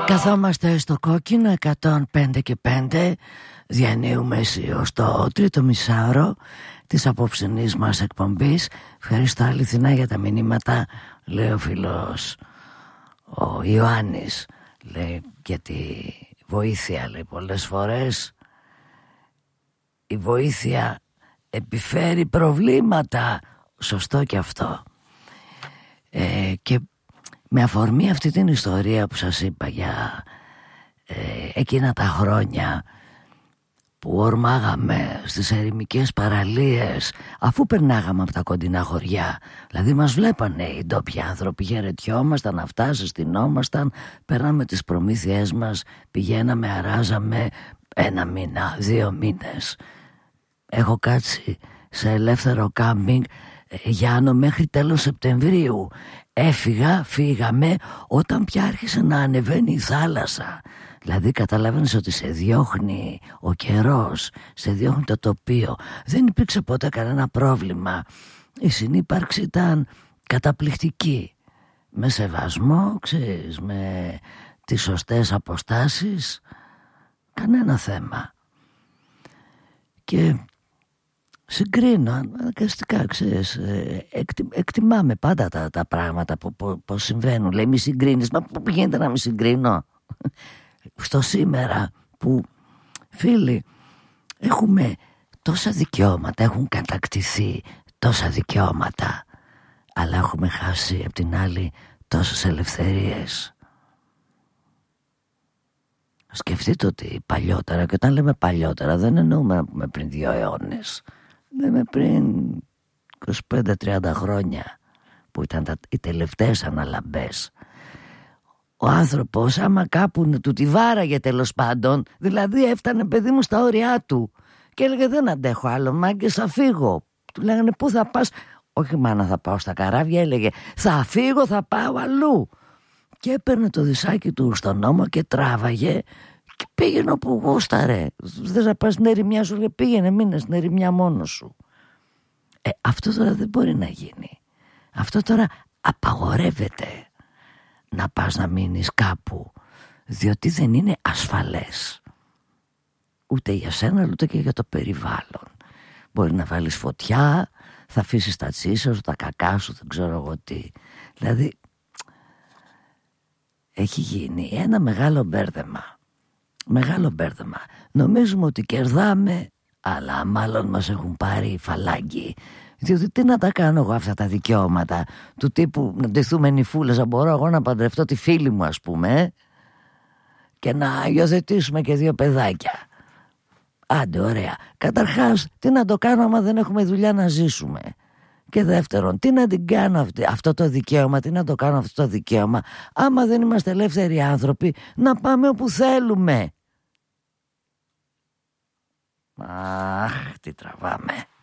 Καθόμαστε στο κόκκινο 105 και 5. Διανύουμε αισίως το τρίτο μισάωρο της απόψινής μας εκπομπής. Ευχαριστώ αληθινά για τα μηνύματα, λέει ο φίλος ο Ιωάννης. Λέει για τη βοήθεια, λέει πολλές φορές η βοήθεια επιφέρει προβλήματα. Σωστό και αυτό. Και με αφορμή αυτή την ιστορία που σας είπα για εκείνα τα χρόνια που ορμάγαμε στις ερημικές παραλίες, αφού περνάγαμε από τα κοντινά χωριά, δηλαδή μας βλέπανε οι ντόπιοι άνθρωποι, χαιρετιόμασταν, αυτά συστηνόμασταν, παίρναμε τις προμήθειές μας, πηγαίναμε, αράζαμε 1 μήνα, 2 μήνες. Έχω κάτσει σε ελεύθερο κάμπινγκ Γιάννο μέχρι τέλος Σεπτεμβρίου. Φύγαμε όταν πια άρχισε να ανεβαίνει η θάλασσα. Δηλαδή καταλάβαινες ότι σε διώχνει ο καιρός, σε διώχνει το τοπίο. Δεν υπήρξε ποτέ κανένα πρόβλημα. Η συνύπαρξη ήταν καταπληκτική. Με σεβασμό, ξέρεις, με τις σωστές αποστάσεις, κανένα θέμα. Και συγκρίνω αναγκαστικά, ξέρεις, εκτιμάμε πάντα τα πράγματα που συμβαίνουν. Λέει μη συγκρίνεις, μα πού πηγαίνετε να μη συγκρίνω? Στο σήμερα που, φίλοι, έχουμε τόσα δικαιώματα, έχουν κατακτηθεί τόσα δικαιώματα, αλλά έχουμε χάσει απ' την άλλη τόσες ελευθερίες. Σκεφτείτε ότι παλιότερα, και όταν λέμε παλιότερα δεν εννοούμε να πούμε πριν 2 αιώνες, λέμε πριν 25-30 χρόνια, που ήταν οι τελευταίες αναλαμπές. Ο άνθρωπος άμα κάπου του τη βάραγε, τέλος πάντων, δηλαδή έφτανε, παιδί μου, στα όρια του και έλεγε δεν αντέχω άλλο, μάγκες, θα φύγω. Του λέγανε πού θα πας? Όχι μάνα, θα πάω στα καράβια, έλεγε θα φύγω, θα πάω αλλού. Και έπαιρνε το δισάκι του στον ώμο και τράβαγε και πήγαινε όπου γούσταρε. Δεν θα πας στην ερημιά, σου λέει πήγαινε, μείνε στην ερημιά μόνος σου. Αυτό τώρα δεν μπορεί να γίνει. Αυτό τώρα απαγορεύεται, να πας να μείνεις κάπου, διότι δεν είναι ασφαλές ούτε για σένα ούτε και για το περιβάλλον. Μπορεί να βάλεις φωτιά, θα αφήσεις τα τσίσια σου, τα κακά σου, δεν ξέρω εγώ τι. Δηλαδή έχει γίνει ένα μεγάλο μπέρδεμα. Νομίζουμε ότι κερδάμε, αλλά μάλλον μας έχουν πάρει φαλάγγι. Διότι τι να τα κάνω εγώ αυτά τα δικαιώματα του τύπου να ντυθούμε νυφούλες, να μπορώ εγώ να παντρευτώ τη φίλη μου, ας πούμε, και να υιοθετήσουμε και 2 παιδάκια. Άντε, ωραία. Καταρχάς, τι να το κάνω άμα δεν έχουμε δουλειά να ζήσουμε? Και δεύτερον, τι να την κάνω αυτό το δικαίωμα, τι να το κάνω αυτό το δικαίωμα, άμα δεν είμαστε ελεύθεροι άνθρωποι να πάμε όπου θέλουμε? Αχ, τι τραβάμε.